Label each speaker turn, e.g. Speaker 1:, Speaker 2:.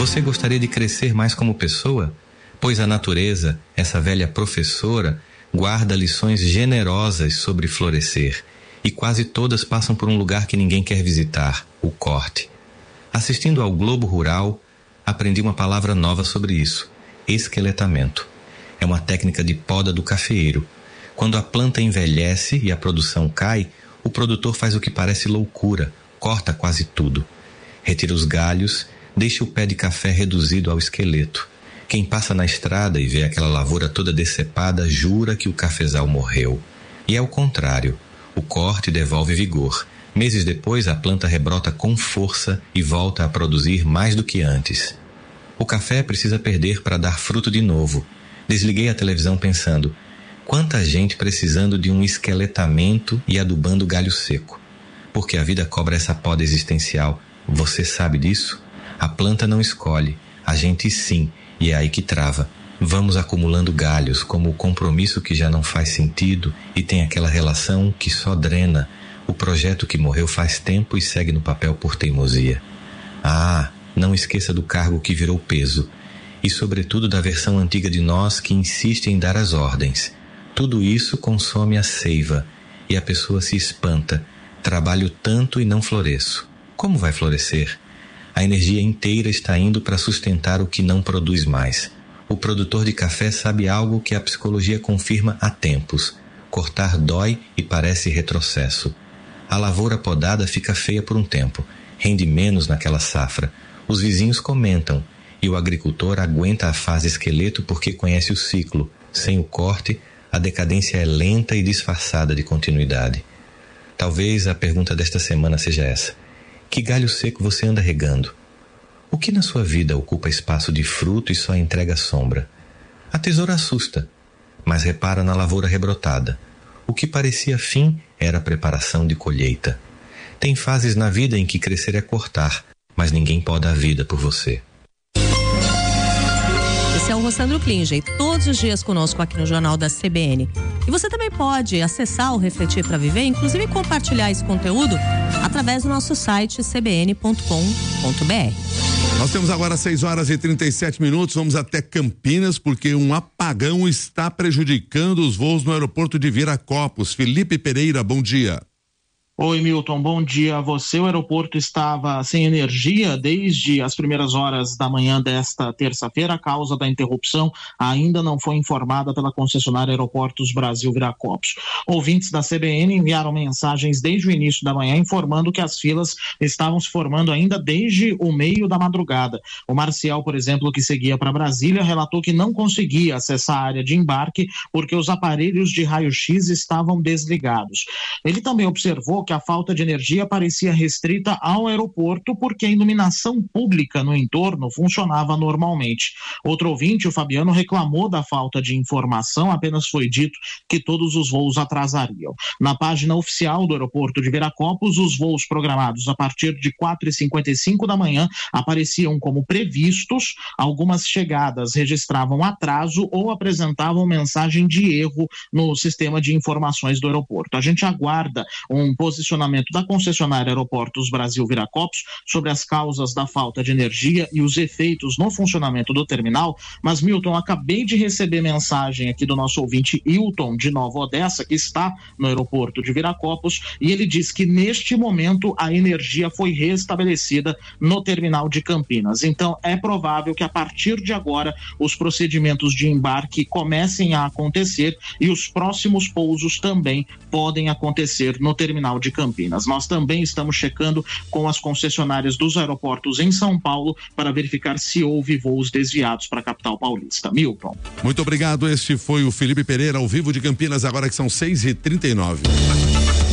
Speaker 1: Você gostaria de crescer mais como pessoa? Pois a natureza, essa velha professora, guarda lições generosas sobre florescer, e quase todas passam por um lugar que ninguém quer visitar, o corte. Assistindo ao Globo Rural, aprendi uma palavra nova sobre isso: esqueletamento. É uma técnica de poda do cafeeiro. Quando a planta envelhece e a produção cai, o produtor faz o que parece loucura, corta quase tudo. Retira os galhos, deixa o pé de café reduzido ao esqueleto. Quem passa na estrada e vê aquela lavoura toda decepada jura que o cafezal morreu. E é o contrário. O corte devolve vigor. Meses depois, a planta rebrota com força e volta a produzir mais do que antes. O café precisa perder para dar fruto de novo. Desliguei a televisão pensando: quanta gente precisando de um esqueletamento e adubando galho seco. Porque a vida cobra essa poda existencial. Você sabe disso? A planta não escolhe, a gente sim, e é aí que trava. Vamos acumulando galhos, como o compromisso que já não faz sentido e tem aquela relação que só drena, o projeto que morreu faz tempo e segue no papel por teimosia. Ah, não esqueça do cargo que virou peso, e sobretudo da versão antiga de nós que insiste em dar as ordens. Tudo isso consome a seiva, e a pessoa se espanta. Trabalho tanto e não floresço. Como vai florescer? A energia inteira está indo para sustentar o que não produz mais. O produtor de café sabe algo que a psicologia confirma há tempos: cortar dói e parece retrocesso. A lavoura podada fica feia por um tempo, rende menos naquela safra. Os vizinhos comentam, e o agricultor aguenta a fase esqueleto porque conhece o ciclo. Sem o corte, a decadência é lenta e disfarçada de continuidade. Talvez a pergunta desta semana seja essa: que galho seco você anda regando? O que na sua vida ocupa espaço de fruto e só entrega sombra? A tesoura assusta, mas repara na lavoura rebrotada. O que parecia fim era preparação de colheita. Tem fases na vida em que crescer é cortar, mas ninguém poda a vida por você.
Speaker 2: Esse é o Rossandro Klinger, todos os dias conosco aqui no Jornal da CBN. E você também pode acessar o Refletir para Viver, inclusive compartilhar esse conteúdo através do nosso site cbn.com.br.
Speaker 3: Nós temos agora 6h37, vamos até Campinas, porque um apagão está prejudicando os voos no aeroporto de Viracopos. Felipe Pereira, bom dia.
Speaker 4: Oi, Milton, bom dia a você. O aeroporto estava sem energia desde as primeiras horas da manhã desta terça-feira. A causa da interrupção ainda não foi informada pela concessionária Aeroportos Brasil Viracopos. Ouvintes da CBN enviaram mensagens desde o início da manhã informando que as filas estavam se formando ainda desde o meio da madrugada. O Marcial, por exemplo, que seguia para Brasília, relatou que não conseguia acessar a área de embarque porque os aparelhos de raio-x estavam desligados. Ele também observou que a falta de energia parecia restrita ao aeroporto porque a iluminação pública no entorno funcionava normalmente. Outro ouvinte, o Fabiano, reclamou da falta de informação, apenas foi dito que todos os voos atrasariam. Na página oficial do aeroporto de Viracopos, os voos programados a partir de 4h55 da manhã apareciam como previstos. Algumas chegadas registravam atraso ou apresentavam mensagem de erro no sistema de informações do aeroporto. A gente aguarda um posicionamento da concessionária Aeroportos Brasil Viracopos sobre as causas da falta de energia e os efeitos no funcionamento do terminal. Mas, Milton, acabei de receber mensagem aqui do nosso ouvinte Hilton, de Nova Odessa, que está no aeroporto de Viracopos, e ele diz que neste momento a energia foi restabelecida no terminal de Campinas. Então, é provável que a partir de agora os procedimentos de embarque comecem a acontecer e os próximos pousos também podem acontecer no terminal de Campinas. Nós também estamos checando com as concessionárias dos aeroportos em São Paulo para verificar se houve voos desviados para a capital paulista. Milton.
Speaker 3: Muito obrigado, este foi o Felipe Pereira ao vivo de Campinas, agora que são 6h39.